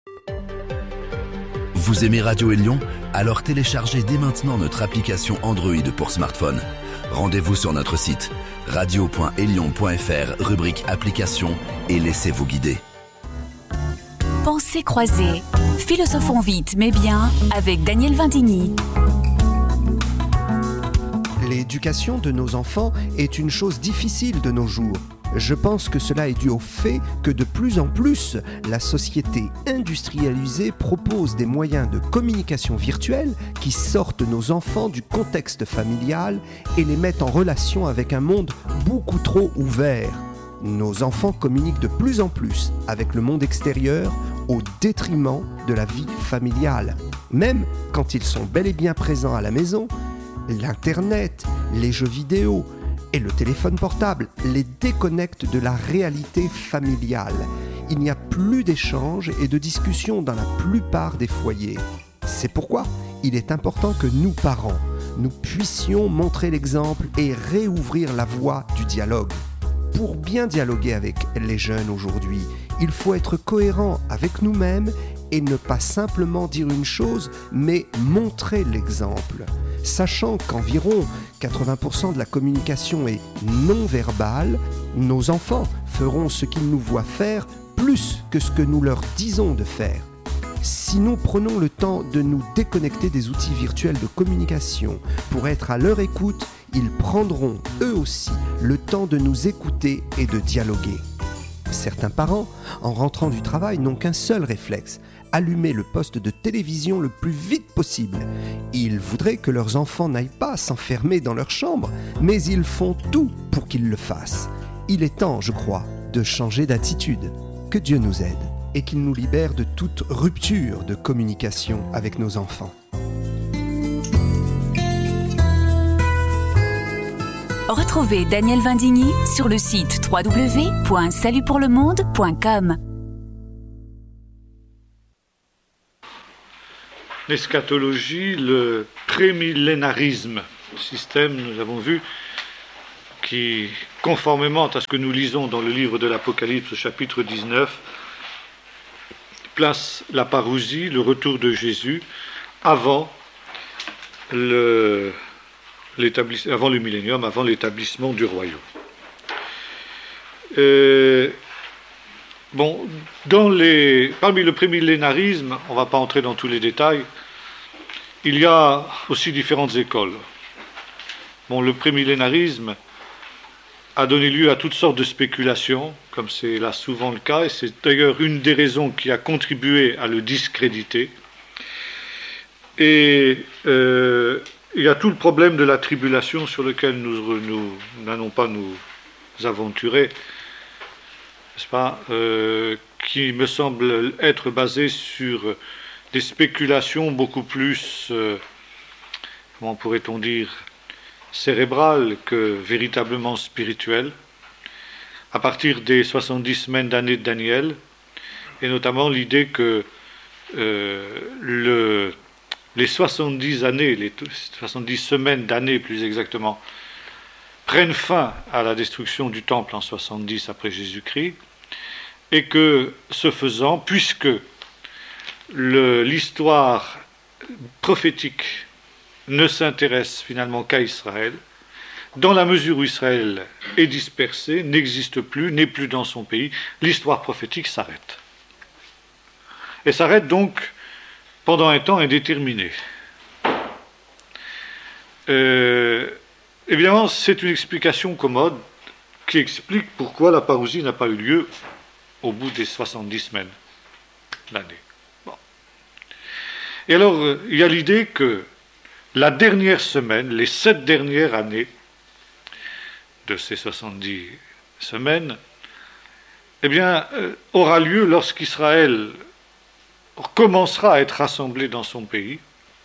Vous aimez Radio Élion ? Alors téléchargez dès maintenant notre application Android pour smartphone. Rendez-vous sur notre site radio.elion.fr, rubrique applications, et laissez-vous guider. Pensées croisées. Philosophons vite mais bien avec Daniel Vindigny. L'éducation de nos enfants est une chose difficile de nos jours. Je pense que cela est dû au fait que de plus en plus, la société industrialisée propose des moyens de communication virtuelle qui sortent nos enfants du contexte familial et les mettent en relation avec un monde beaucoup trop ouvert. Nos enfants communiquent de plus en plus avec le monde extérieur au détriment de la vie familiale. Même quand ils sont bel et bien présents à la maison, l'Internet, les jeux vidéo et le téléphone portable les déconnectent de la réalité familiale. Il n'y a plus d'échanges et de discussions dans la plupart des foyers. C'est pourquoi il est important que nous, parents, nous puissions montrer l'exemple et réouvrir la voie du dialogue. Pour bien dialoguer avec les jeunes aujourd'hui, il faut être cohérent avec nous-mêmes et ne pas simplement dire une chose, mais montrer l'exemple. Sachant qu'environ 80% de la communication est non-verbale, nos enfants feront ce qu'ils nous voient faire plus que ce que nous leur disons de faire. Si nous prenons le temps de nous déconnecter des outils virtuels de communication pour être à leur écoute, ils prendront eux aussi le temps de nous écouter et de dialoguer. Certains parents, en rentrant du travail, n'ont qu'un seul réflexe: allumer le poste de télévision le plus vite possible. Ils voudraient que leurs enfants n'aillent pas s'enfermer dans leur chambre, mais ils font tout pour qu'ils le fassent. Il est temps, je crois, de changer d'attitude. Que Dieu nous aide et qu'il nous libère de toute rupture de communication avec nos enfants. Retrouvez Daniel Vindigny sur le site www.salutpourlemonde.com. L'eschatologie, le prémillénarisme, système, nous avons vu, qui, conformément à ce que nous lisons dans le livre de l'Apocalypse, chapitre 19, place la parousie, le retour de Jésus, avant le millénium, avant l'établissement du royaume. Parmi le prémillénarisme, on ne va pas entrer dans tous les détails, il y a aussi différentes écoles. Le prémillénarisme a donné lieu à toutes sortes de spéculations, comme c'est là souvent le cas, et c'est d'ailleurs une des raisons qui a contribué à le discréditer. Et il y a tout le problème de la tribulation sur lequel nous n'allons pas nous aventurer, n'est-ce pas, qui me semble être basé sur des spéculations beaucoup plus, comment pourrait-on dire, cérébrales que véritablement spirituelles, à partir des 70 semaines d'année de Daniel, et notamment l'idée que les 70 années, les 70 semaines d'année plus exactement, prennent fin à la destruction du temple en 70 après Jésus-Christ, et que, ce faisant, puisque l'histoire prophétique ne s'intéresse finalement qu'à Israël, dans la mesure où Israël est dispersé, n'existe plus, n'est plus dans son pays, l'histoire prophétique s'arrête. Et s'arrête donc pendant un temps indéterminé. Évidemment, c'est une explication commode qui explique pourquoi la parousie n'a pas eu lieu au bout des 70 semaines d'année. Et alors, il y a l'idée que la dernière semaine, les 7 dernières années de ces 70 semaines, aura lieu lorsqu'Israël commencera à être rassemblé dans son pays.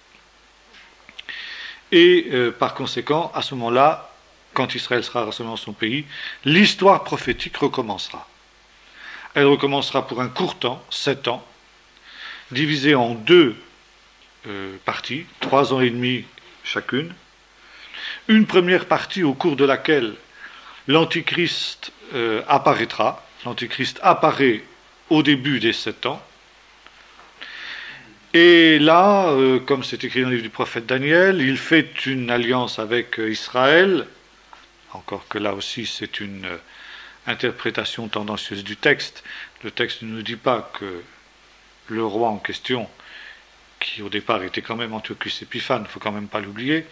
Et par conséquent, à ce moment-là, quand Israël sera rassemblé dans son pays, l'histoire prophétique recommencera. Elle recommencera pour un court temps, 7 ans, divisée en 2 parties, 3 ans et demi chacune. Une première partie au cours de laquelle l'Antichrist apparaîtra. L'Antichrist apparaît au début des 7 ans, Et là, comme c'est écrit dans le livre du prophète Daniel, il fait une alliance avec Israël, encore que là aussi c'est une interprétation tendancieuse du texte. Le texte ne nous dit pas que le roi en question, qui au départ était quand même Antiochus Épiphane, il ne faut quand même pas l'oublier,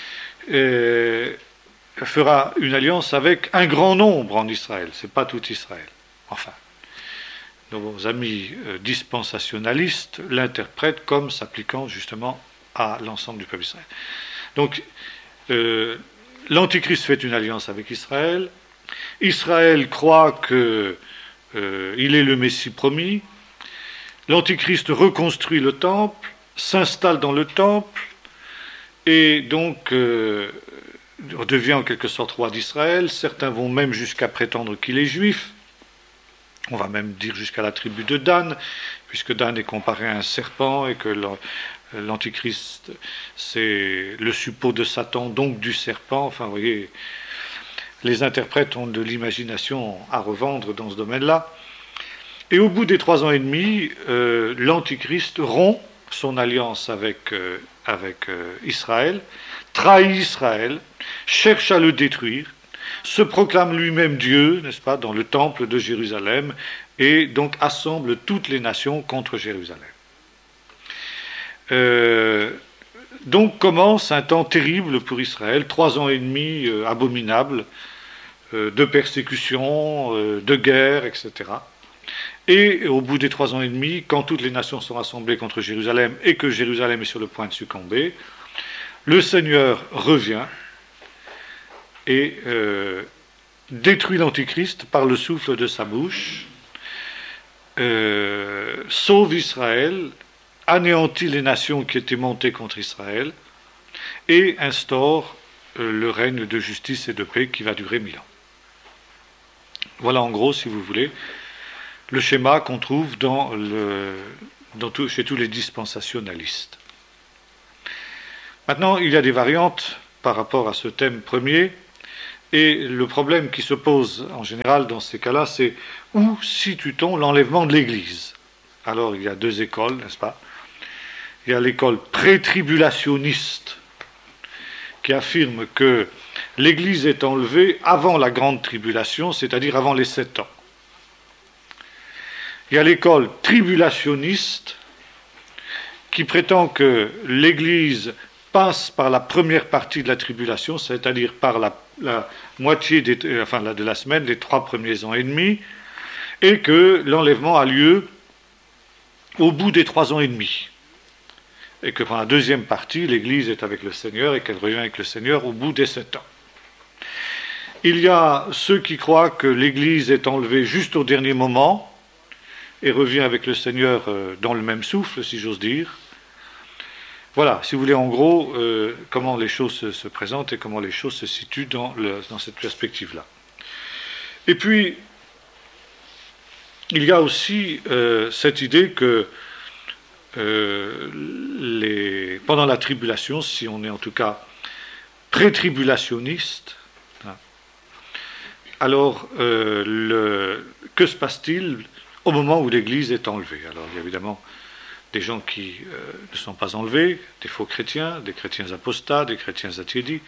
fera une alliance avec un grand nombre en Israël, c'est pas tout Israël. Enfin, nos amis dispensationalistes l'interprètent comme s'appliquant justement à l'ensemble du peuple d'Israël. Donc, l'Antichrist fait une alliance avec Israël. Israël croit qu'il est le Messie promis. L'Antichrist reconstruit le temple, s'installe dans le temple, et donc devient en quelque sorte roi d'Israël. Certains vont même jusqu'à prétendre qu'il est juif. On va même dire jusqu'à la tribu de Dan, puisque Dan est comparé à un serpent et que l'Antichrist, c'est le suppôt de Satan, donc du serpent. Enfin, vous voyez, les interprètes ont de l'imagination à revendre dans ce domaine-là. Et au bout des 3 ans et demi, l'Antichrist rompt son alliance avec Israël, trahit Israël, cherche à le détruire, se proclame lui-même Dieu, n'est-ce pas, dans le temple de Jérusalem, et donc assemble toutes les nations contre Jérusalem. Donc commence un temps terrible pour Israël, 3 ans et demi abominables, de persécution, de guerre, etc. Et au bout des 3 ans et demi, quand toutes les nations sont rassemblées contre Jérusalem et que Jérusalem est sur le point de succomber, le Seigneur revient et détruit l'Antichrist par le souffle de sa bouche, sauve Israël, anéantit les nations qui étaient montées contre Israël et instaure le règne de justice et de paix qui va durer 1000 ans. Voilà en gros, si vous voulez, le schéma qu'on trouve chez tous les dispensationalistes. Maintenant, il y a des variantes par rapport à ce thème premier, et le problème qui se pose en général dans ces cas-là, c'est où situe-t-on l'enlèvement de l'Église? Alors, il y a 2 écoles, n'est-ce pas? Il y a l'école pré-tribulationniste, qui affirme que l'Église est enlevée avant la grande tribulation, c'est-à-dire avant les 7 ans. Il y a l'école tribulationniste qui prétend que l'Église passe par la première partie de la tribulation, c'est-à-dire par la moitié de la semaine, les 3 premiers ans et demi, et que l'enlèvement a lieu au bout des 3 ans et demi. Et que pour la deuxième partie, l'Église est avec le Seigneur et qu'elle revient avec le Seigneur au bout des 7 ans. Il y a ceux qui croient que l'Église est enlevée juste au dernier moment et revient avec le Seigneur dans le même souffle, si j'ose dire. Voilà, si vous voulez, en gros, comment les choses se présentent et comment les choses se situent dans cette perspective-là. Et puis, il y a aussi cette idée que pendant la tribulation, si on est en tout cas pré-tribulationniste, alors que se passe-t-il au moment où l'Église est enlevée? Alors il y a évidemment des gens qui ne sont pas enlevés, des faux chrétiens, des chrétiens apostats, des chrétiens attiédis,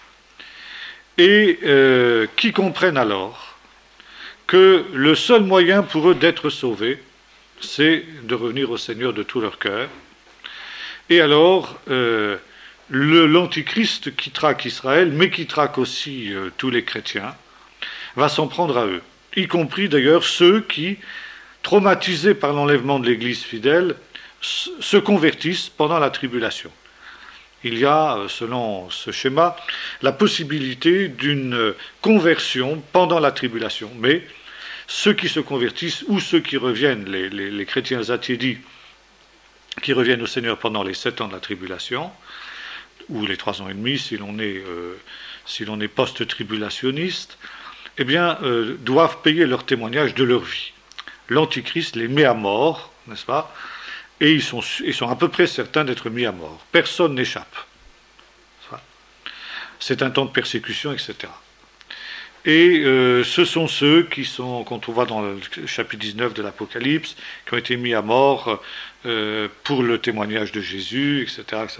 et qui comprennent alors que le seul moyen pour eux d'être sauvés, c'est de revenir au Seigneur de tout leur cœur. Et alors, l'Antichrist qui traque Israël, mais qui traque aussi tous les chrétiens, va s'en prendre à eux, y compris d'ailleurs ceux qui, traumatisés par l'enlèvement de l'Église fidèle, se convertissent pendant la tribulation. Il y a, selon ce schéma, la possibilité d'une conversion pendant la tribulation, mais ceux qui se convertissent ou ceux qui reviennent, les chrétiens attiédis, qui reviennent au Seigneur pendant les 7 ans de la tribulation, ou les 3 ans et demi si l'on est post-tribulationniste, eh bien, doivent payer leur témoignage de leur vie. L'Antichrist les met à mort, n'est-ce pas? Et ils sont à peu près certains d'être mis à mort. Personne n'échappe. C'est un temps de persécution, etc. Et ce sont ceux qui sont, quand on va dans le chapitre 19 de l'Apocalypse, qui ont été mis à mort pour le témoignage de Jésus, etc. etc.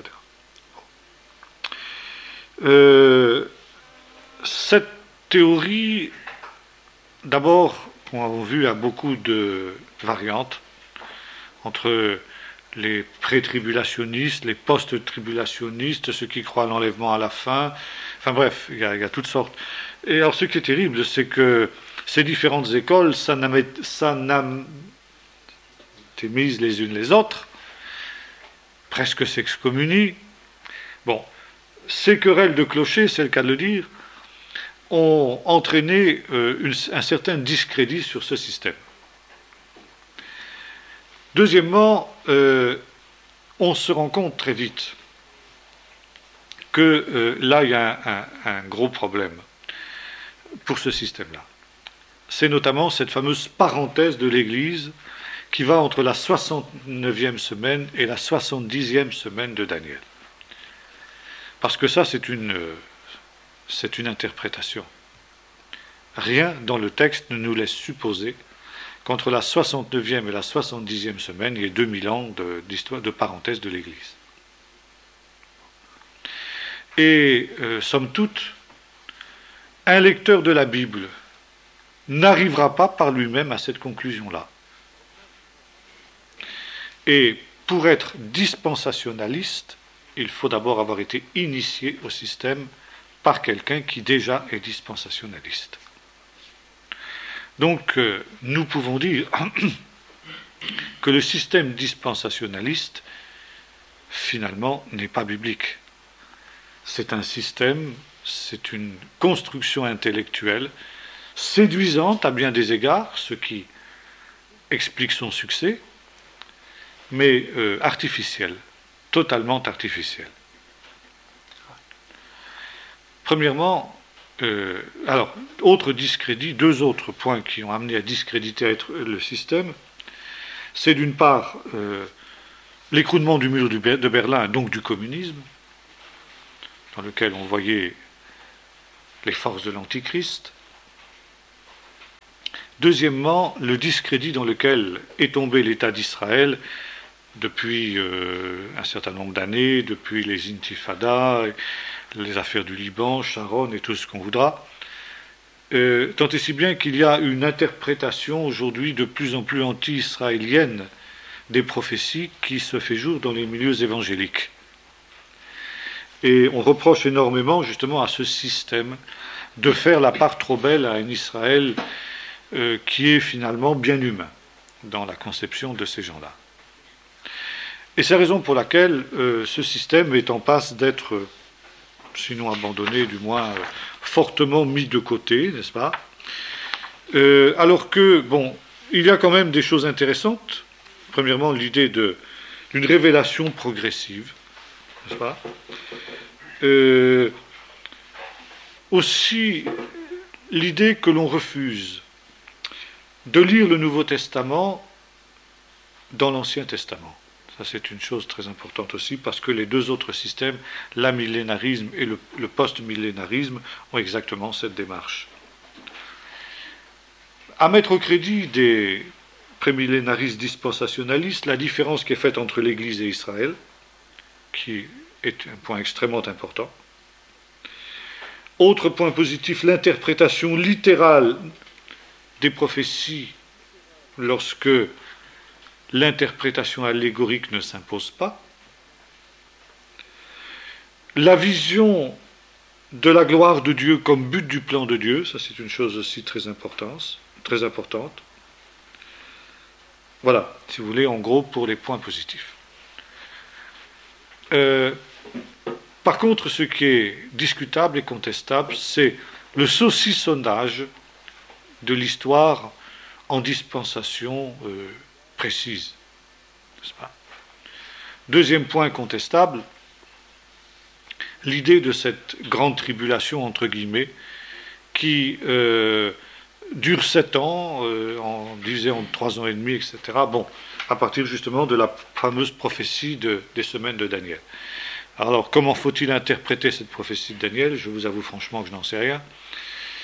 Cette théorie, d'abord, on a vu, a beaucoup de variantes entre les pré-tribulationnistes, les post-tribulationnistes, ceux qui croient à l'enlèvement à la fin. Enfin bref, il y a toutes sortes. Et alors ce qui est terrible, c'est que ces différentes écoles s'anatémisent les unes les autres, presque s'excommunient. Bon, ces querelles de clochers, c'est le cas de le dire, ont entraîné un certain discrédit sur ce système. Deuxièmement, on se rend compte très vite que là, il y a un gros problème pour ce système-là. C'est notamment cette fameuse parenthèse de l'Église qui va entre la 69e semaine et la 70e semaine de Daniel. Parce que ça, c'est une interprétation. Rien dans le texte ne nous laisse supposer qu'entre la 69e et la 70e semaine, il y ait 2000 ans d'histoire de parenthèse de l'Église. Et, somme toute, un lecteur de la Bible n'arrivera pas par lui-même à cette conclusion-là. Et pour être dispensationaliste, il faut d'abord avoir été initié au système par quelqu'un qui déjà est dispensationaliste. Donc, nous pouvons dire que le système dispensationaliste, finalement, n'est pas biblique. C'est un système, c'est une construction intellectuelle séduisante à bien des égards, ce qui explique son succès, mais artificielle, totalement artificielle. Premièrement, alors, autre discrédit, deux autres points qui ont amené à discréditer le système, c'est d'une part l'écroulement du mur de Berlin, donc du communisme, dans lequel on voyait les forces de l'Antichrist. Deuxièmement, le discrédit dans lequel est tombé l'État d'Israël depuis un certain nombre d'années, depuis les intifadas, les affaires du Liban, Sharon et tout ce qu'on voudra, tant et si bien qu'il y a une interprétation aujourd'hui de plus en plus anti-israélienne des prophéties qui se fait jour dans les milieux évangéliques. Et on reproche énormément justement à ce système de faire la part trop belle à un Israël qui est finalement bien humain dans la conception de ces gens-là. Et c'est la raison pour laquelle ce système est en passe d'être, sinon abandonné, du moins fortement mis de côté, n'est-ce pas ? Alors que, bon, il y a quand même des choses intéressantes. Premièrement, l'idée d'une révélation progressive, n'est-ce pas ? Aussi, l'idée que l'on refuse de lire le Nouveau Testament dans l'Ancien Testament. Ça, c'est une chose très importante aussi, parce que les deux autres systèmes, l'amillénarisme et le post-millénarisme, ont exactement cette démarche. À mettre au crédit des prémillénaristes dispensationalistes, la différence qui est faite entre l'Église et Israël, qui est un point extrêmement important. Autre point positif, l'interprétation littérale des prophéties lorsque l'interprétation allégorique ne s'impose pas. La vision de la gloire de Dieu comme but du plan de Dieu, ça c'est une chose aussi très importante. Voilà, si vous voulez, en gros, pour les points positifs. Par contre, ce qui est discutable et contestable, c'est le saucissonnage de l'histoire en dispensation précise. N'est-ce pas ? Deuxième point contestable, l'idée de cette grande tribulation, entre guillemets, qui dure 7 ans, on disait en 3 ans et demi, etc. Bon, à partir justement de la fameuse prophétie des semaines de Daniel. Alors, comment faut-il interpréter cette prophétie de Daniel ? Je vous avoue franchement que je n'en sais rien.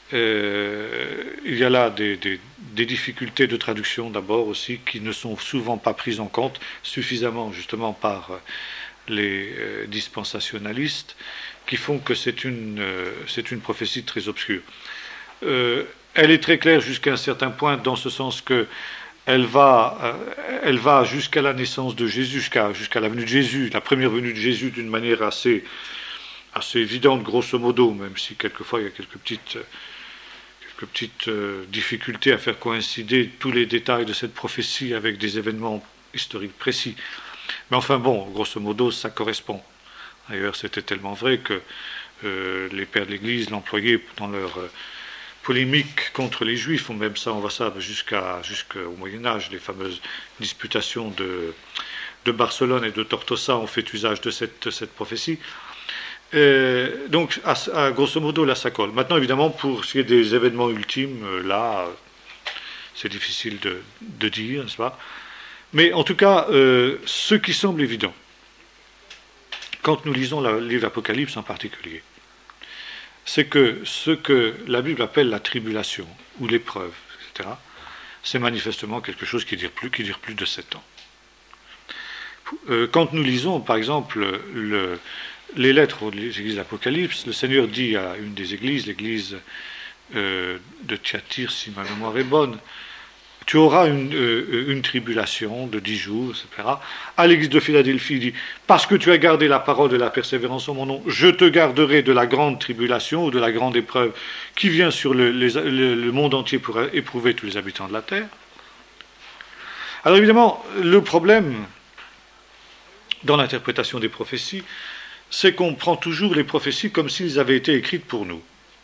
Il y a là des difficultés de traduction d'abord aussi qui ne sont souvent pas prises en compte suffisamment justement par les dispensationalistes qui font que c'est une prophétie très obscure. Elle est très claire jusqu'à un certain point dans ce sens que elle va jusqu'à la naissance de Jésus, jusqu'à la venue de Jésus, la première venue de Jésus d'une manière assez évidente grosso modo, même si quelquefois il y a quelques petites difficultés à faire coïncider tous les détails de cette prophétie avec des événements historiques précis. Mais enfin bon, grosso modo, ça correspond. D'ailleurs, c'était tellement vrai que les pères de l'Église l'employaient dans leur polémique contre les Juifs. On voit ça jusqu'au Moyen-Âge. Les fameuses disputations de Barcelone et de Tortosa ont fait usage de cette prophétie. Donc, grosso modo, là, ça colle. Maintenant, évidemment, pour ce qui est des événements ultimes, là, c'est difficile de dire, n'est-ce pas? Mais en tout cas, ce qui semble évident, quand nous lisons le livre d'Apocalypse en particulier, c'est que ce que la Bible appelle la tribulation, ou l'épreuve, etc., c'est manifestement quelque chose qui dure plus de 7 ans. Quand nous lisons, par exemple, les lettres aux églises d'Apocalypse, le Seigneur dit à une des églises, l'église de Thyatire, si ma mémoire est bonne, tu auras une tribulation de 10 jours, etc. À l'église de Philadelphie, il dit, parce que tu as gardé la parole de la persévérance en mon nom, je te garderai de la grande tribulation ou de la grande épreuve qui vient sur le monde entier pour éprouver tous les habitants de la terre. Alors évidemment, le problème dans l'interprétation des prophéties, c'est qu'on prend toujours les prophéties comme s'ils avaient été écrites pour nous.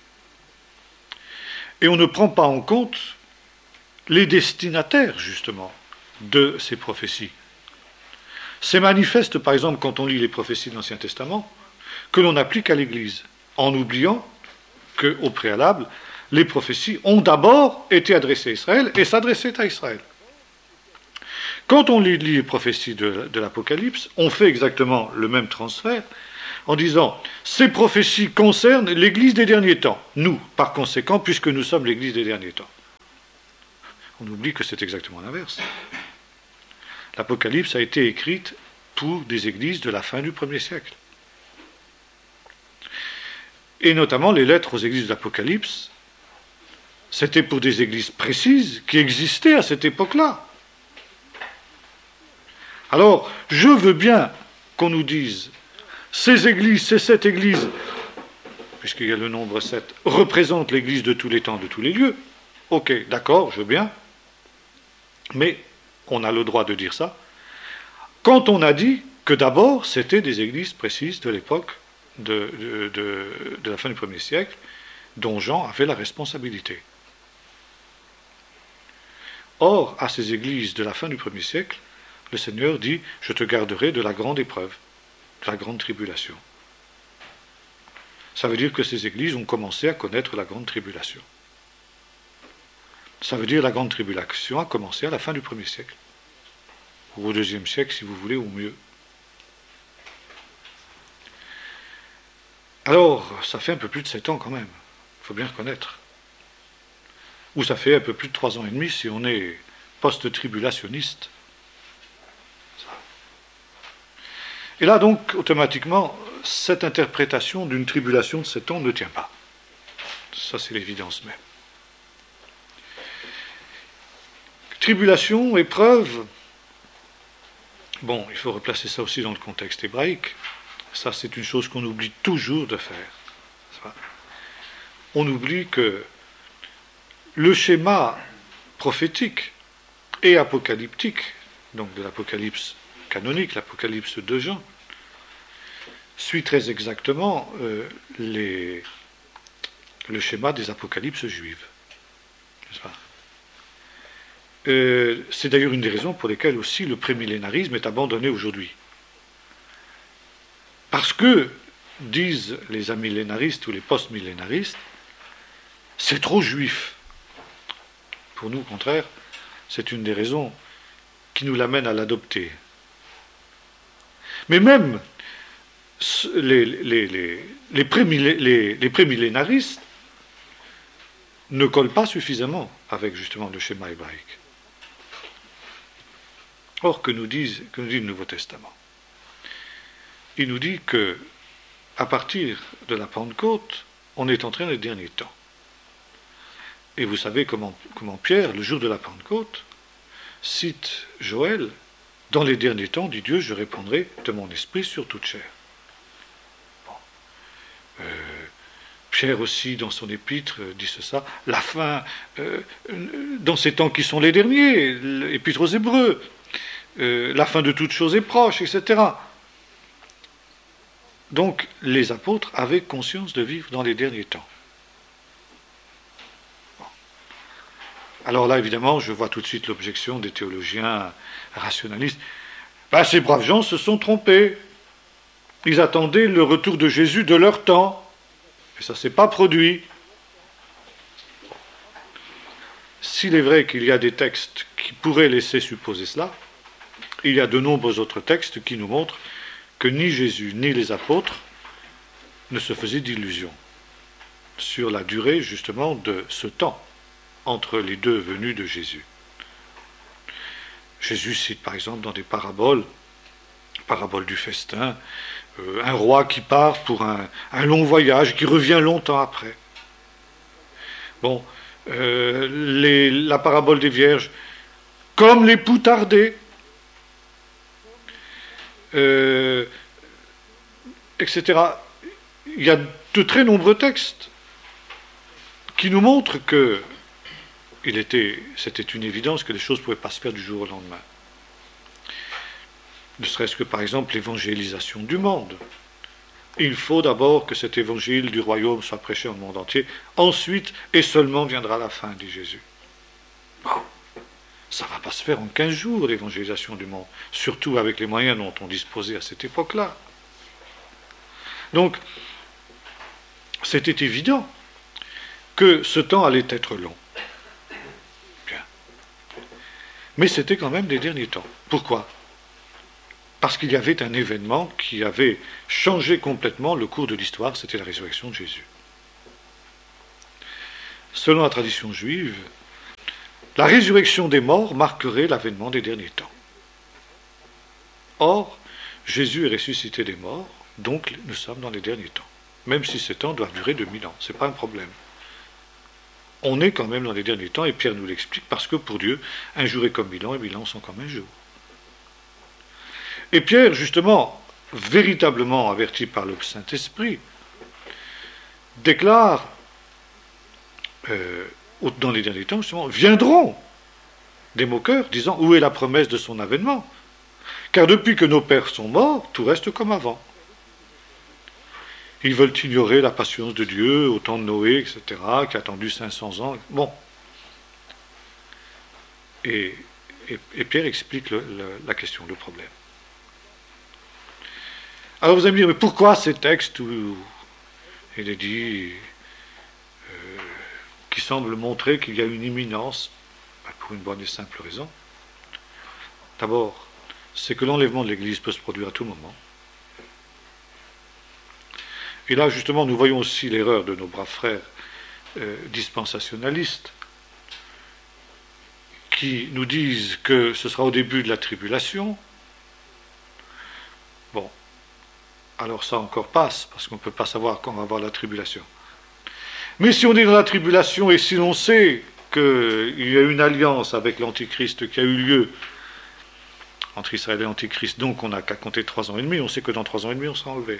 Et on ne prend pas en compte les destinataires, justement, de ces prophéties. C'est manifeste, par exemple, quand on lit les prophéties de l'Ancien Testament, que l'on applique à l'Église, en oubliant qu'au préalable, les prophéties ont d'abord été adressées à Israël et s'adressaient à Israël. Quand on lit les prophéties de l'Apocalypse, on fait exactement le même transfert, en disant, ces prophéties concernent l'Église des derniers temps, nous, par conséquent, puisque nous sommes l'Église des derniers temps. On oublie que c'est exactement l'inverse. L'Apocalypse a été écrite pour des églises de la fin du 1er siècle. Et notamment les lettres aux églises de l'Apocalypse, c'était pour des églises précises qui existaient à cette époque-là. Alors, je veux bien qu'on nous dise, ces églises, c'est cette église, puisqu'il y a le nombre 7, représente l'église de tous les temps, de tous les lieux. Ok, d'accord, je veux bien. Mais on a le droit de dire ça quand on a dit que d'abord c'était des églises précises de l'époque de la fin du 1er siècle dont Jean avait la responsabilité. Or, à ces églises de la fin du 1er siècle, le Seigneur dit « Je te garderai de la grande épreuve, de la grande tribulation ». Ça veut dire que ces églises ont commencé à connaître la grande tribulation. Ça veut dire que la grande tribulation a commencé à la fin du 1er siècle. Ou au 2e siècle, si vous voulez, ou mieux. Alors, ça fait un peu plus de 7 ans quand même. Il faut bien reconnaître. Ou ça fait un peu plus de 3 ans et demi si on est post-tribulationniste. Et là, donc, automatiquement, cette interprétation d'une tribulation de 7 ans ne tient pas. Ça, c'est l'évidence même. Tribulation, épreuve, bon, il faut replacer ça aussi dans le contexte hébraïque. Ça, c'est une chose qu'on oublie toujours de faire. On oublie que le schéma prophétique et apocalyptique, donc de l'Apocalypse canonique, l'Apocalypse de Jean, suit très exactement le schéma des apocalypses juives. N'est-ce pas ? C'est d'ailleurs une des raisons pour lesquelles aussi le prémillénarisme est abandonné aujourd'hui. Parce que, disent les amillénaristes ou les post-millénaristes, c'est trop juif. Pour nous, au contraire, c'est une des raisons qui nous l'amène à l'adopter. Mais même les prémillénaristes ne colle pas suffisamment avec justement le schéma hébraïque. Or, que nous dit le Nouveau Testament? Il nous dit que, à partir de la Pentecôte, on est entré dans les derniers temps. Et vous savez comment Pierre, le jour de la Pentecôte, cite Joël, dans les derniers temps, dit Dieu, je répandrai de mon esprit sur toute chair. Bon. Pierre aussi, dans son épître, dit ça, la fin, dans ces temps qui sont les derniers, l'épître aux Hébreux, la fin de toute chose est proche, etc. Donc, les apôtres avaient conscience de vivre dans les derniers temps. Bon. Alors là, évidemment, je vois tout de suite l'objection des théologiens rationalistes. Ces braves gens se sont trompés. Ils attendaient le retour de Jésus de leur temps. Et ça ne s'est pas produit. S'il est vrai qu'il y a des textes qui pourraient laisser supposer cela, il y a de nombreux autres textes qui nous montrent que ni Jésus ni les apôtres ne se faisaient d'illusions sur la durée justement de ce temps entre les deux venues de Jésus. Jésus cite par exemple dans des paraboles, parabole du festin, un roi qui part pour un long voyage, qui revient longtemps après. Bon, la parabole des vierges, comme l'époux tardé, etc. Il y a de très nombreux textes qui nous montrent que c'était une évidence que les choses ne pouvaient pas se faire du jour au lendemain. Ne serait-ce que par exemple l'évangélisation du monde. Il faut d'abord que cet évangile du royaume soit prêché au monde entier, ensuite et seulement viendra la fin, dit Jésus. Bon, ça ne va pas se faire en 15 jours, l'évangélisation du monde, surtout avec les moyens dont on disposait à cette époque-là. Donc, c'était évident que ce temps allait être long. Bien. Mais c'était quand même les derniers temps. Pourquoi ? Parce qu'il y avait un événement qui avait changé complètement le cours de l'histoire, c'était la résurrection de Jésus. Selon la tradition juive, la résurrection des morts marquerait l'avènement des derniers temps. Or, Jésus est ressuscité des morts, donc nous sommes dans les derniers temps. Même si ces temps doivent durer 2000 ans, ce n'est pas un problème. On est quand même dans les derniers temps, et Pierre nous l'explique, parce que pour Dieu, un jour est comme 1000 ans, et 1000 ans sont comme un jour. Et Pierre, justement, véritablement averti par le Saint-Esprit, déclare, dans les derniers temps, justement, viendront des moqueurs, disant, où est la promesse de son avènement ? Car depuis que nos pères sont morts, tout reste comme avant. Ils veulent ignorer la patience de Dieu au temps de Noé, etc., qui a attendu 500 ans. Bon. Et Pierre explique la question, le problème. Alors vous allez me dire, mais pourquoi ces textes où il est dit qui semblent montrer qu'il y a une imminence? Pour une bonne et simple raison. D'abord, c'est que l'enlèvement de l'Église peut se produire à tout moment. Et là, justement, nous voyons aussi l'erreur de nos braves frères dispensationalistes qui nous disent que ce sera au début de la tribulation. Bon, alors ça encore passe, parce qu'on ne peut pas savoir quand on va avoir la tribulation. Mais si on est dans la tribulation et si l'on sait qu'il y a une alliance avec l'Antichrist qui a eu lieu entre Israël et l'Antichrist, donc on n'a qu'à compter 3 ans et demi, on sait que dans 3 ans et demi on sera enlevé.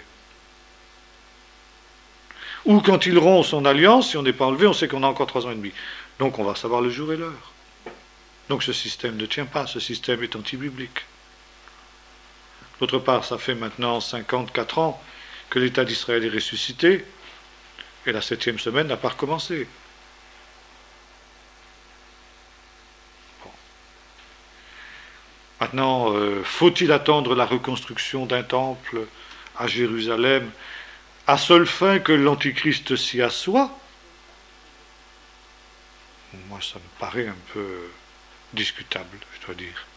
Ou quand ils rompt son alliance, si on n'est pas enlevé, on sait qu'on a encore 3 ans et demi. Donc on va savoir le jour et l'heure. Donc ce système ne tient pas, ce système est anti-biblique. D'autre part, ça fait maintenant 54 ans que l'État d'Israël est ressuscité, et la 7e semaine n'a pas recommencé. Bon. Maintenant, faut-il attendre la reconstruction d'un temple à Jérusalem à seule fin que l'Antichrist s'y assoie? Moi, ça me paraît un peu discutable, je dois dire.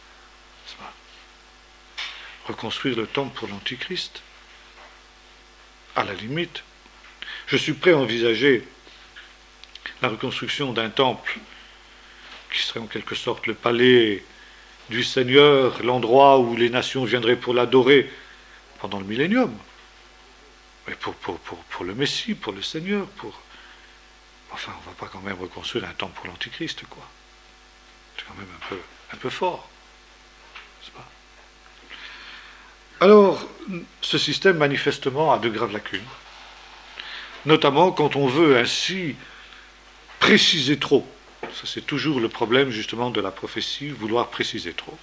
Reconstruire le temple pour l'Antichrist, à la limite. Je suis prêt à envisager la reconstruction d'un temple qui serait en quelque sorte le palais du Seigneur, l'endroit où les nations viendraient pour l'adorer pendant le millénium. Mais pour le Messie, pour le Seigneur, enfin, on ne va pas quand même reconstruire un temple pour l'Antichrist, quoi. C'est quand même un peu fort, n'est-ce pas? Alors, ce système, manifestement, a de graves lacunes, notamment quand on veut ainsi préciser trop. Ça, c'est toujours le problème, justement, de la prophétie, vouloir préciser trop.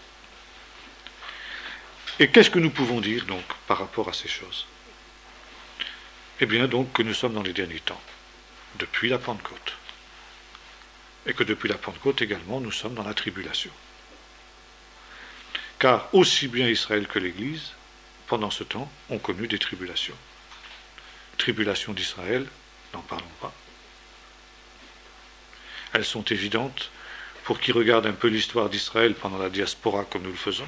Et qu'est-ce que nous pouvons dire, donc, par rapport à ces choses? Eh bien, donc, que nous sommes dans les derniers temps, depuis la Pentecôte. Et que depuis la Pentecôte également, nous sommes dans la tribulation. Car aussi bien Israël que l'Église, pendant ce temps, ont connu des tribulations. Tribulations d'Israël, n'en parlons pas. Elles sont évidentes pour qui regarde un peu l'histoire d'Israël pendant la diaspora comme nous le faisons.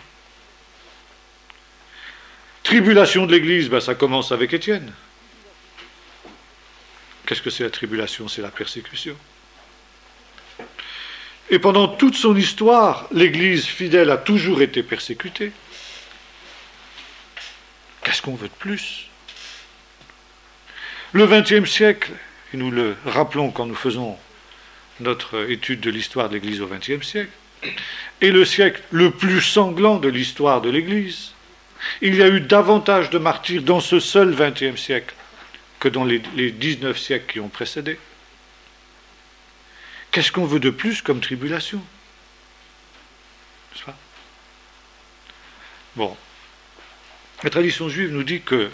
Tribulation de l'Église, ça commence avec Étienne. Qu'est-ce que c'est la tribulation? C'est la persécution. Et pendant toute son histoire, l'Église fidèle a toujours été persécutée. Qu'est-ce qu'on veut de plus? Le XXe siècle, et nous le rappelons quand nous faisons notre étude de l'histoire de l'Église au XXe siècle, est le siècle le plus sanglant de l'histoire de l'Église. Il y a eu davantage de martyrs dans ce seul XXe siècle que dans les 19 siècles qui ont précédé. Qu'est-ce qu'on veut de plus comme tribulation? N'est-ce pas? Bon. La tradition juive nous dit que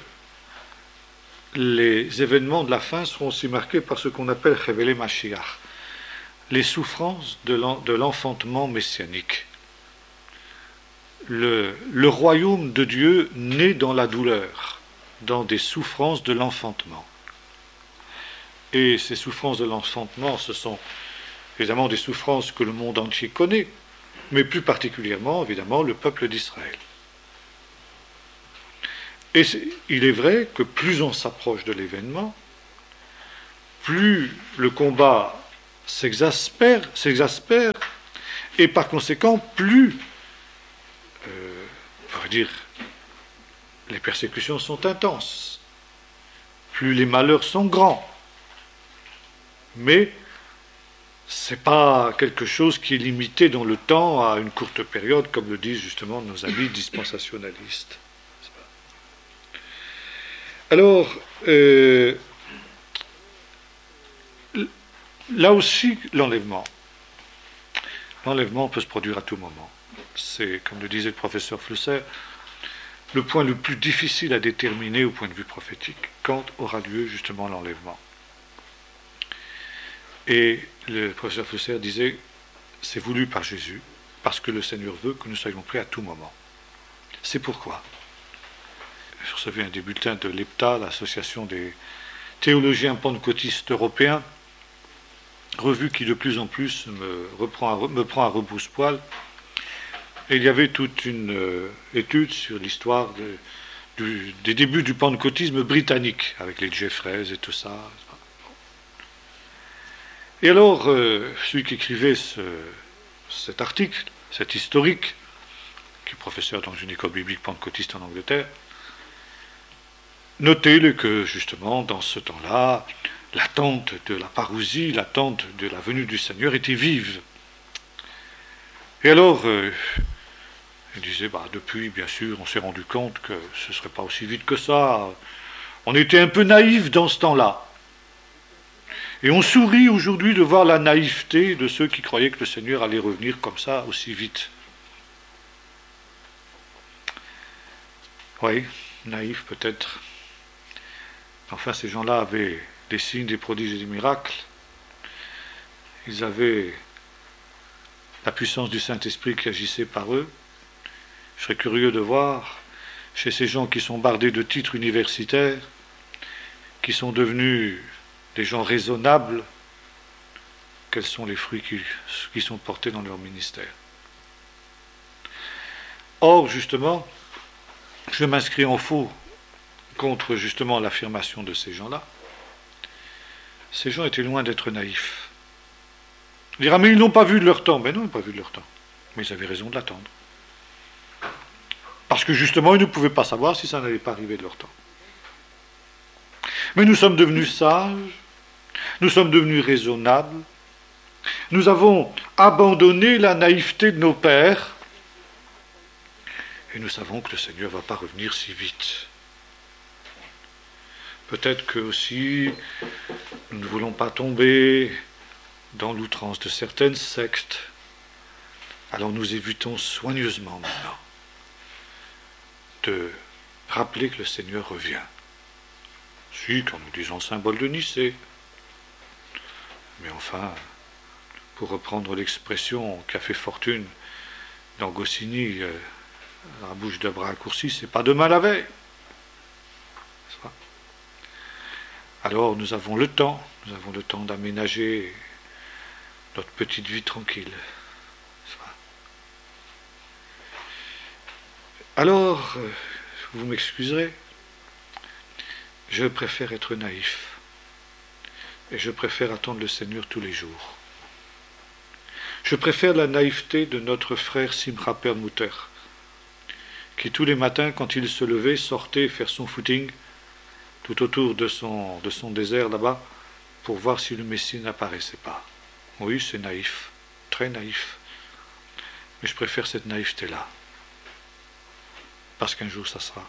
les événements de la fin seront aussi marqués par ce qu'on appelle Chevele Mashiach, les souffrances de l'enfantement messianique. Le royaume de Dieu naît dans la douleur, dans des souffrances de l'enfantement. Et ces souffrances de l'enfantement, ce sont évidemment des souffrances que le monde entier connaît, mais plus particulièrement, évidemment, le peuple d'Israël. Et il est vrai que plus on s'approche de l'événement, plus le combat s'exaspère, et par conséquent, plus, on va dire, les persécutions sont intenses, plus les malheurs sont grands. Mais ce n'est pas quelque chose qui est limité dans le temps à une courte période, comme le disent justement nos amis dispensationalistes. Alors, là aussi, l'enlèvement peut se produire à tout moment. C'est, comme le disait le professeur Flusser, le point le plus difficile à déterminer au point de vue prophétique, quand aura lieu justement l'enlèvement. Et le professeur Flusser disait, c'est voulu par Jésus, parce que le Seigneur veut que nous soyons prêts à tout moment. C'est pourquoi je recevais un des bulletins de l'EPTA, l'association des théologiens pentecôtistes européens, revue qui de plus en plus me prend à rebrousse-poil. Et il y avait toute une étude sur l'histoire des débuts du pentecôtisme britannique, avec les Jeffreys et tout ça. Et alors, celui qui écrivait cet article, cet historique, qui est professeur dans une école biblique pentecôtiste en Angleterre, notait que, justement, dans ce temps-là, l'attente de la parousie, l'attente de la venue du Seigneur était vive. Et alors, il disait, depuis, bien sûr, on s'est rendu compte que ce ne serait pas aussi vite que ça. On était un peu naïfs dans ce temps-là. Et on sourit aujourd'hui de voir la naïveté de ceux qui croyaient que le Seigneur allait revenir comme ça, aussi vite. Oui, naïfs peut-être. Enfin, ces gens-là avaient des signes, des prodiges et des miracles. Ils avaient la puissance du Saint-Esprit qui agissait par eux. Je serais curieux de voir, chez ces gens qui sont bardés de titres universitaires, qui sont devenus des gens raisonnables, quels sont les fruits qui sont portés dans leur ministère. Or, justement, je m'inscris en faux contre justement l'affirmation de ces gens-là. Ces gens étaient loin d'être naïfs. On dira, mais ils n'ont pas vu de leur temps. Ben non, ils n'ont pas vu de leur temps. Mais ils avaient raison de l'attendre. Parce que justement, ils ne pouvaient pas savoir si ça n'allait pas arriver de leur temps. Mais nous sommes devenus sages, nous sommes devenus raisonnables, nous avons abandonné la naïveté de nos pères, et nous savons que le Seigneur ne va pas revenir si vite. Peut-être que aussi, nous ne voulons pas tomber dans l'outrance de certaines sectes, alors nous évitons soigneusement maintenant de rappeler que le Seigneur revient. Si, quand nous disons le symbole de Nicée. Mais enfin, pour reprendre l'expression qu'a fait fortune dans Goscinny, la bouche de bras raccourcis, c'est pas demain la veille. Alors nous avons le temps d'aménager notre petite vie tranquille. Alors, vous m'excuserez, je préfère être naïf. Et je préfère attendre le Seigneur tous les jours. Je préfère la naïveté de notre frère Simcha Perlmutter, qui tous les matins, quand il se levait, sortait faire son footing tout autour de son désert là-bas, pour voir si le Messie n'apparaissait pas. Oui, c'est naïf, très naïf. Mais je préfère cette naïveté-là. Parce qu'un jour ça sera.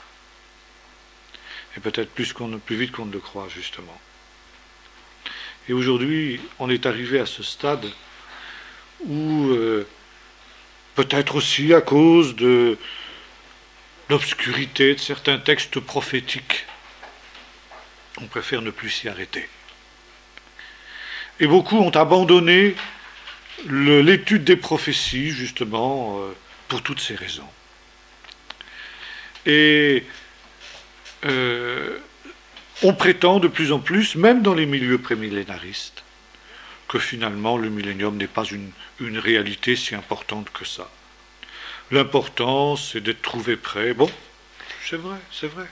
Et peut-être plus vite qu'on ne le croit, justement. Et aujourd'hui, on est arrivé à ce stade où, peut-être aussi à cause de l'obscurité de certains textes prophétiques, on préfère ne plus s'y arrêter. Et beaucoup ont abandonné l'étude des prophéties, justement, pour toutes ces raisons. Et on prétend de plus en plus, même dans les milieux prémillénaristes, que finalement le millénium n'est pas une réalité si importante que ça. L'important, c'est d'être trouvé prêt. Bon, c'est vrai, c'est vrai.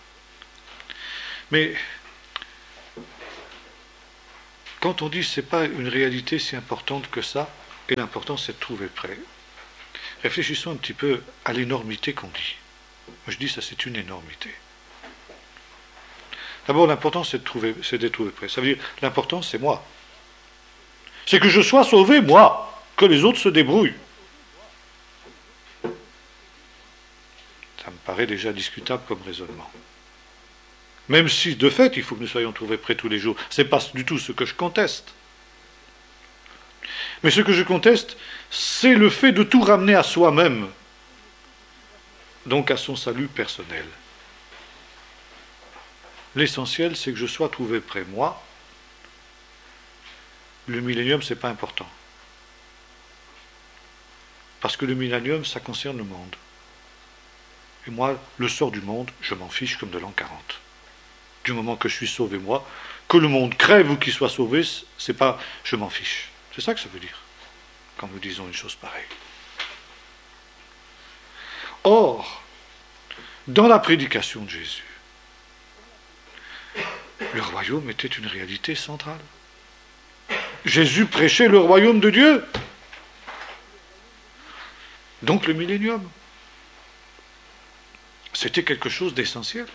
Mais quand on dit que ce n'est pas une réalité si importante que ça, et l'important c'est de trouver prêt, réfléchissons un petit peu à l'énormité qu'on dit. Moi je dis ça c'est une énormité. D'abord l'important c'est d'être trouvé prêt. Ça veut dire l'important c'est moi. C'est que je sois sauvé moi, que les autres se débrouillent. Ça me paraît déjà discutable comme raisonnement. Même si, de fait, il faut que nous soyons trouvés prêts tous les jours. Ce n'est pas du tout ce que je conteste. Mais ce que je conteste, c'est le fait de tout ramener à soi-même. Donc à son salut personnel. L'essentiel, c'est que je sois trouvé prêt, moi. Le millénium, ce n'est pas important. Parce que le millénium, ça concerne le monde. Et moi, le sort du monde, je m'en fiche comme de l'an 40. Du moment que je suis sauvé moi, que le monde crève ou qu'il soit sauvé, c'est pas je m'en fiche. C'est ça que ça veut dire, quand nous disons une chose pareille. Or, dans la prédication de Jésus, le royaume était une réalité centrale. Jésus prêchait le royaume de Dieu. Donc le millénium. C'était quelque chose d'essentiel.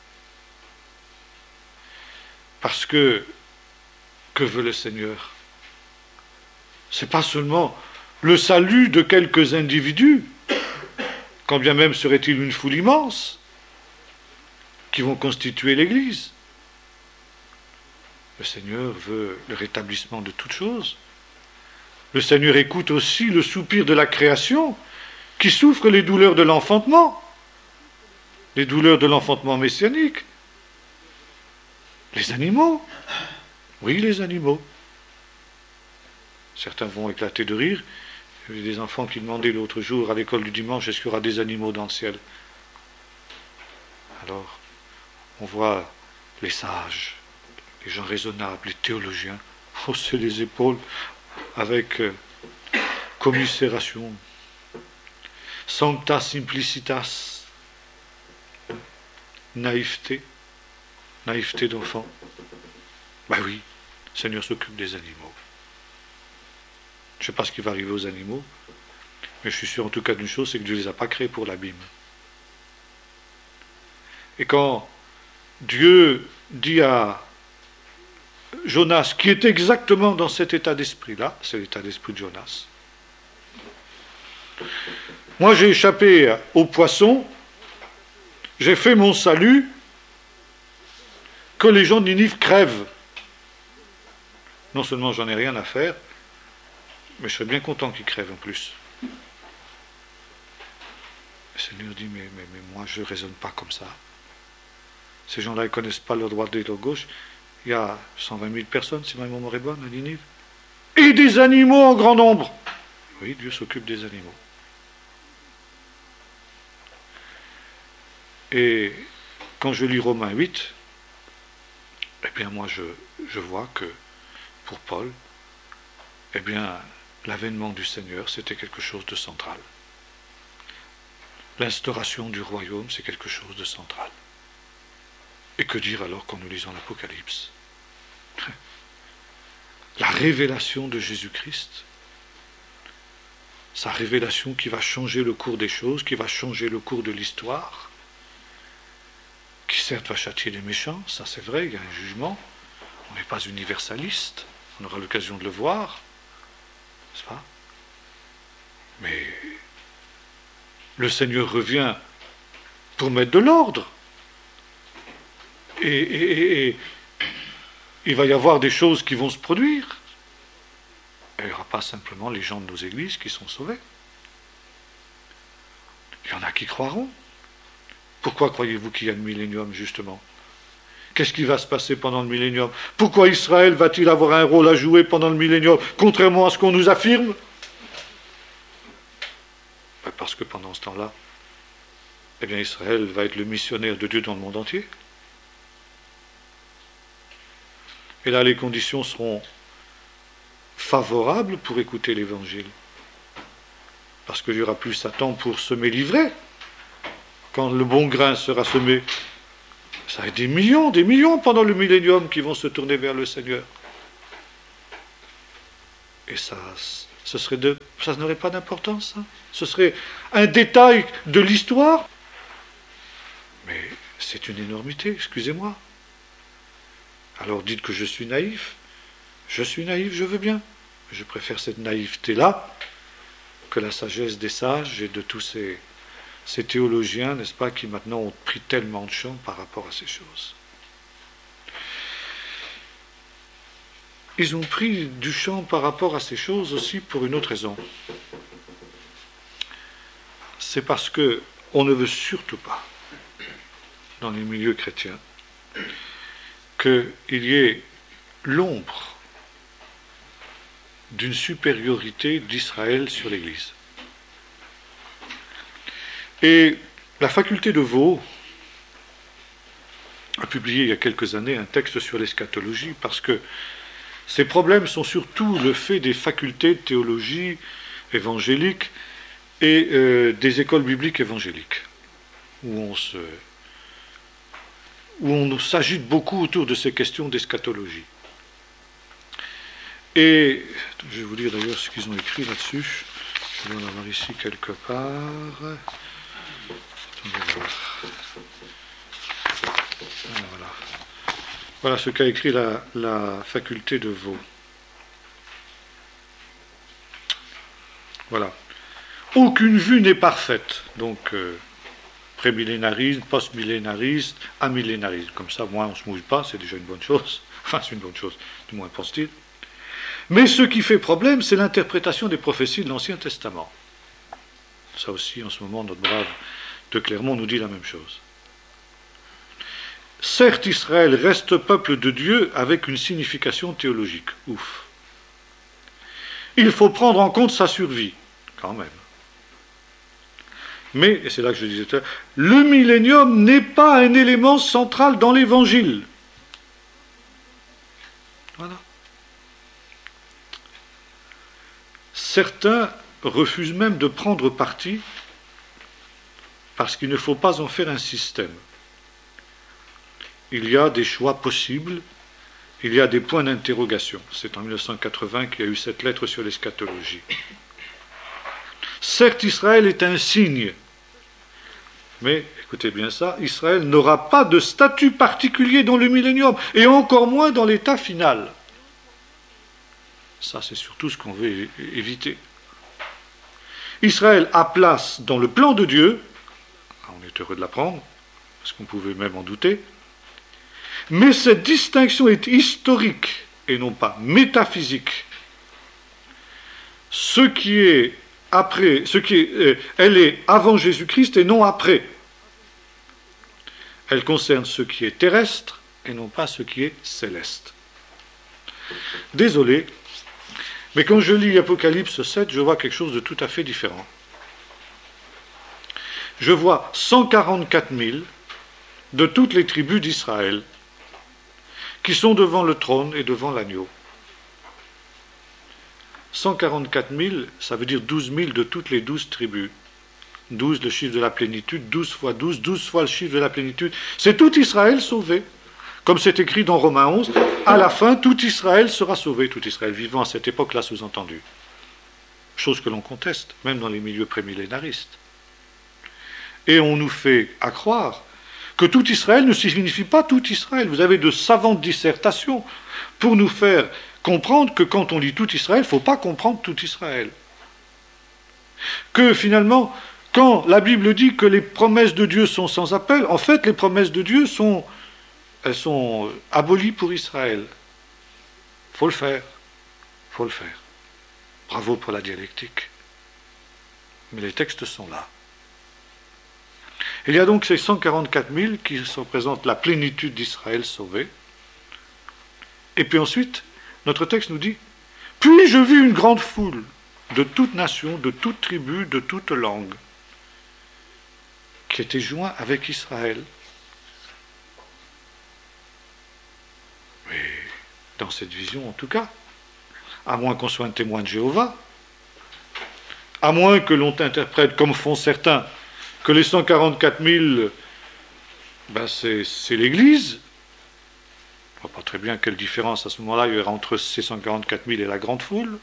Parce que veut le Seigneur? Ce n'est pas seulement le salut de quelques individus, quand bien même serait-il une foule immense, qui vont constituer l'Église. Le Seigneur veut le rétablissement de toutes choses. Le Seigneur écoute aussi le soupir de la création, qui souffre les douleurs de l'enfantement, les douleurs de l'enfantement messianique. Les animaux. Oui, les animaux. Certains vont éclater de rire. Il y a des enfants qui demandaient l'autre jour à l'école du dimanche, est-ce qu'il y aura des animaux dans le ciel? Alors, on voit les sages, les gens raisonnables, les théologiens, hausser les épaules avec commisération. Sancta simplicitas. Naïveté. Naïveté d'enfant. Ben oui, le Seigneur s'occupe des animaux. Je ne sais pas ce qui va arriver aux animaux, mais je suis sûr en tout cas d'une chose, c'est que Dieu ne les a pas créés pour l'abîme. Et quand Dieu dit à Jonas, qui est exactement dans cet état d'esprit-là, c'est l'état d'esprit de Jonas. Moi j'ai échappé aux poissons, j'ai fait mon salut, que les gens de Ninive crèvent. Non seulement j'en ai rien à faire, mais je serais bien content qu'ils crèvent en plus. Le Seigneur dit, mais moi je ne raisonne pas comme ça. Ces gens-là, ils ne connaissent pas leur droite et leur gauche. Il y a 120 000 personnes, si ma mémoire est bonne, à Ninive. Et des animaux en grand nombre. Oui, Dieu s'occupe des animaux. Et quand je lis Romains 8, eh bien moi je vois que pour Paul, eh bien l'avènement du Seigneur c'était quelque chose de central. L'instauration du royaume c'est quelque chose de central. Et que dire alors quand nous lisons l'Apocalypse? La révélation de Jésus-Christ, sa révélation qui va changer le cours des choses, qui va changer le cours de l'histoire, qui certes va châtier les méchants, ça c'est vrai, il y a un jugement, on n'est pas universaliste, on aura l'occasion de le voir, n'est-ce pas? Mais le Seigneur revient pour mettre de l'ordre. Et il va y avoir des choses qui vont se produire. Et il n'y aura pas simplement les gens de nos églises qui sont sauvés. Il y en a qui croiront. Pourquoi croyez-vous qu'il y a le millénium, justement? Qu'est-ce qui va se passer pendant le millénium? Pourquoi Israël va-t-il avoir un rôle à jouer pendant le millénium, contrairement à ce qu'on nous affirme? Parce que pendant ce temps-là, eh bien Israël va être le missionnaire de Dieu dans le monde entier. Et là, les conditions seront favorables pour écouter l'Évangile. Parce qu'il n'y aura plus Satan pour semer l'ivraie. Quand le bon grain sera semé, ça va être des millions pendant le millénium qui vont se tourner vers le Seigneur. Et ça n'aurait pas d'importance. Hein. Ce serait un détail de l'histoire. Mais c'est une énormité, excusez-moi. Alors dites que je suis naïf. Je suis naïf, je veux bien. Je préfère cette naïveté-là que la sagesse des sages et de tous ces théologiens, n'est-ce pas, qui maintenant ont pris tellement de champ par rapport à ces choses. Ils ont pris du champ par rapport à ces choses aussi pour une autre raison. C'est parce que on ne veut surtout pas, dans les milieux chrétiens, qu'il y ait l'ombre d'une supériorité d'Israël sur l'Église. Et la faculté de Vaud a publié il y a quelques années un texte sur l'eschatologie, parce que ces problèmes sont surtout le fait des facultés de théologie évangélique et des écoles bibliques évangéliques, où on s'agite beaucoup autour de ces questions d'eschatologie. Et je vais vous dire d'ailleurs ce qu'ils ont écrit là-dessus. Je dois en avoir ici quelque part. Voilà ce qu'a écrit la faculté de Vaud. Voilà. Aucune vue n'est parfaite. Donc, prémillénariste, postmillénariste, amillénariste. Comme ça, moi, on ne se mouille pas, c'est déjà une bonne chose. Enfin, c'est une bonne chose, du moins pense-t-il. Mais ce qui fait problème, c'est l'interprétation des prophéties de l'Ancien Testament. Ça aussi, en ce moment, notre brave de Clermont nous dit la même chose. Certes, Israël reste peuple de Dieu avec une signification théologique. Ouf. Il faut prendre en compte sa survie, quand même. Mais, et c'est là que je disais tout à l'heure, le millénium n'est pas un élément central dans l'Évangile. Voilà. Certains refusent même de prendre parti parce qu'il ne faut pas en faire un système. Il y a des choix possibles il y a des points d'interrogation. C'est en 1980 qu'il y a eu cette lettre sur l'eschatologie. Certes, Israël est un signe, mais, écoutez bien ça, Israël n'aura pas de statut particulier dans le millénium, et encore moins dans l'état final. Ça, c'est surtout ce qu'on veut éviter. Israël a place dans le plan de Dieu, on est heureux de l'apprendre, parce qu'on pouvait même en douter, mais cette distinction est historique et non pas métaphysique. Elle est avant Jésus-Christ et non après. Elle concerne ce qui est terrestre et non pas ce qui est céleste. Désolé, mais quand je lis Apocalypse 7, je vois quelque chose de tout à fait différent. Je vois 144 000 de toutes les tribus d'Israël qui sont devant le trône et devant l'agneau. 144 000, ça veut dire 12 000 de toutes les 12 tribus. 12, le chiffre de la plénitude, 12 fois 12, 12 fois le chiffre de la plénitude. C'est tout Israël sauvé. Comme c'est écrit dans Romains 11, à la fin, tout Israël sera sauvé, tout Israël vivant à cette époque-là, sous-entendu. Chose que l'on conteste, même dans les milieux prémillénaristes. Et on nous fait croire que tout Israël ne signifie pas tout Israël. Vous avez de savantes dissertations pour nous faire comprendre que quand on lit tout Israël, il ne faut pas comprendre tout Israël. Que finalement, quand la Bible dit que les promesses de Dieu sont sans appel, en fait, les promesses de Dieu sont abolies pour Israël. Il faut le faire. Il faut le faire. Bravo pour la dialectique. Mais les textes sont là. Il y a donc ces 144 000 qui représentent la plénitude d'Israël sauvé. Et puis ensuite, notre texte nous dit « Puis je vis une grande foule de toute nation, de toute tribu, de toute langue, qui était joint avec Israël. » Mais dans cette vision, en tout cas, à moins qu'on soit un témoin de Jéhovah, à moins que l'on interprète, comme font certains, que les 144 000, c'est l'Église. On ne voit pas très bien quelle différence à ce moment-là il y aura entre ces 144 000 et la grande foule.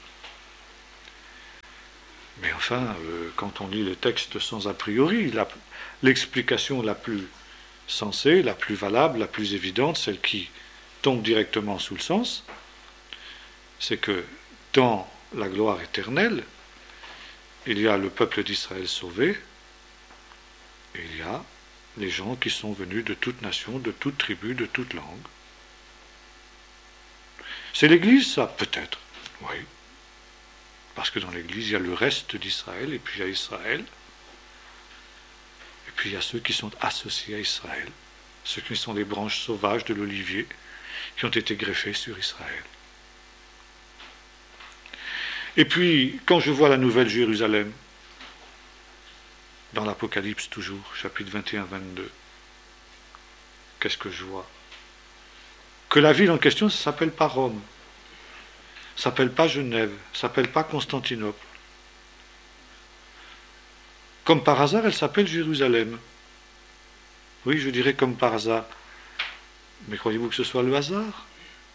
Mais enfin, quand on lit le texte sans a priori, l'explication la plus sensée, la plus valable, la plus évidente, celle qui tombe directement sous le sens, c'est que dans la gloire éternelle, il y a le peuple d'Israël sauvé, et il y a les gens qui sont venus de toute nation, de toute tribu, de toute langue. C'est l'Église, ça? Peut-être, oui. Parce que dans l'Église, il y a le reste d'Israël, et puis il y a Israël, et puis il y a ceux qui sont associés à Israël, ceux qui sont les branches sauvages de l'olivier, qui ont été greffées sur Israël. Et puis, quand je vois la nouvelle Jérusalem, dans l'Apocalypse toujours, chapitre 21-22, qu'est-ce que je vois? Que la ville en question, ça ne s'appelle pas Rome, ça ne s'appelle pas Genève, ça ne s'appelle pas Constantinople. Comme par hasard, elle s'appelle Jérusalem. Oui, je dirais comme par hasard. Mais croyez-vous que ce soit le hasard?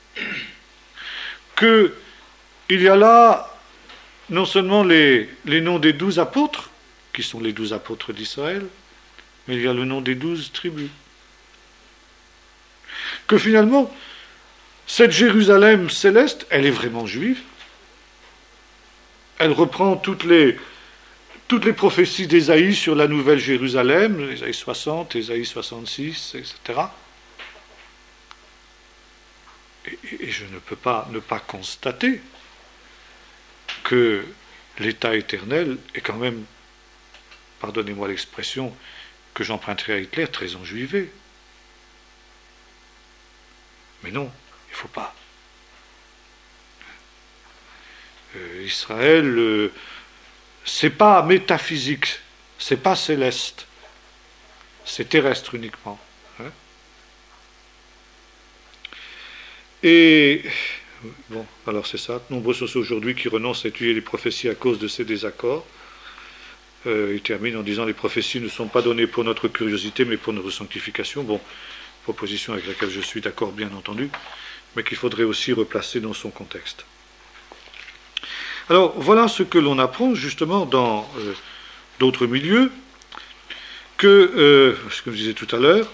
Qu'il y a là non seulement les noms des 12 apôtres, qui sont les 12 apôtres d'Israël, mais il y a le nom des 12 tribus. Que finalement, cette Jérusalem céleste, elle est vraiment juive. Elle reprend toutes les prophéties d'Ésaïe sur la nouvelle Jérusalem, Ésaïe 60, Ésaïe 66, etc. Et je ne peux pas ne pas constater que l'état éternel est quand même, pardonnez-moi l'expression que j'emprunterai à Hitler, très enjuivé. Mais non, il ne faut pas. Israël, c'est pas métaphysique, c'est pas céleste, c'est terrestre uniquement. Hein. Et bon, alors c'est ça. Nombreux sont ceux aujourd'hui qui renoncent à étudier les prophéties à cause de ces désaccords. Il termine en disant: les prophéties ne sont pas données pour notre curiosité, mais pour notre sanctification. Bon, proposition avec laquelle je suis d'accord, bien entendu. mais qu'il faudrait aussi replacer dans son contexte. Alors, voilà ce que l'on apprend justement dans d'autres milieux, que, ce que je disais tout à l'heure,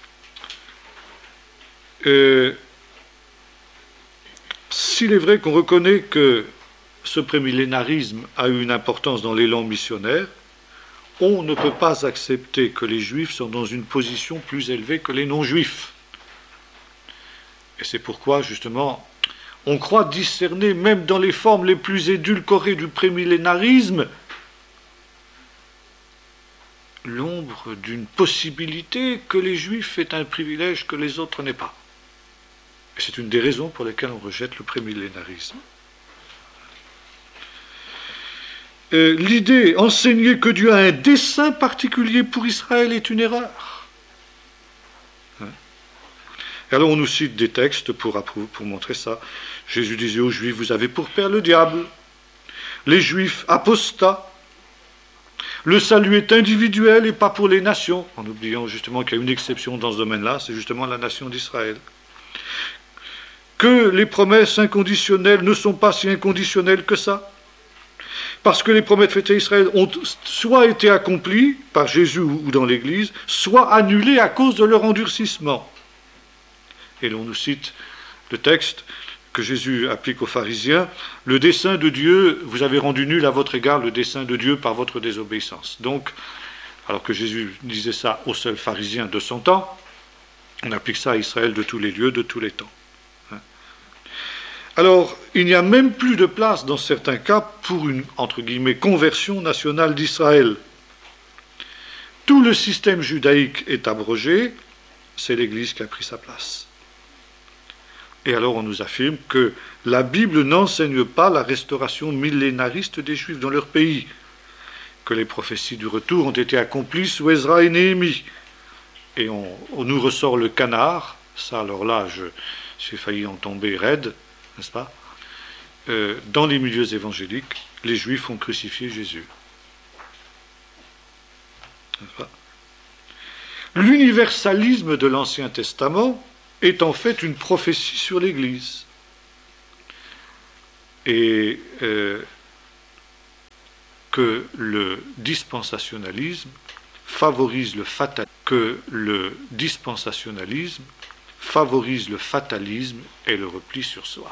s'il est vrai qu'on reconnaît que ce prémillénarisme a eu une importance dans l'élan missionnaire, on ne peut pas accepter que les Juifs sont dans une position plus élevée que les non-Juifs. Et c'est pourquoi, justement, on croit discerner, même dans les formes les plus édulcorées du prémillénarisme, l'ombre d'une possibilité que les Juifs aient un privilège que les autres n'aient pas. Et c'est une des raisons pour lesquelles on rejette le prémillénarisme. L'idée enseigner que Dieu a un dessein particulier pour Israël est une erreur. Et alors on nous cite des textes pour montrer ça. Jésus disait aux Juifs, vous avez pour père le diable. Les Juifs apostats. Le salut est individuel et pas pour les nations. En oubliant justement qu'il y a une exception dans ce domaine-là, c'est justement la nation d'Israël. Que les promesses inconditionnelles ne sont pas si inconditionnelles que ça. Parce que les promesses faites à Israël ont soit été accomplies par Jésus ou dans l'Église, soit annulées à cause de leur endurcissement. Et l'on nous cite le texte que Jésus applique aux pharisiens, le dessein de Dieu, vous avez rendu nul à votre égard le dessein de Dieu par votre désobéissance. Donc, alors que Jésus disait ça aux seuls pharisiens de son temps, on applique ça à Israël de tous les lieux, de tous les temps. Alors, il n'y a même plus de place dans certains cas pour une, entre guillemets, conversion nationale d'Israël. Tout le système judaïque est abrogé, c'est l'Église qui a pris sa place. Et alors on nous affirme que la Bible n'enseigne pas la restauration millénariste des Juifs dans leur pays, que les prophéties du retour ont été accomplies sous Ezra et Néhémie. Et on nous ressort le canard, ça alors là, j'ai failli en tomber raide, n'est-ce pas ? Dans les milieux évangéliques, les Juifs ont crucifié Jésus. N'est-ce pas ? L'universalisme de l'Ancien Testament est en fait une prophétie sur l'Église. Et que le dispensationalisme favorise le fatalisme et le repli sur soi.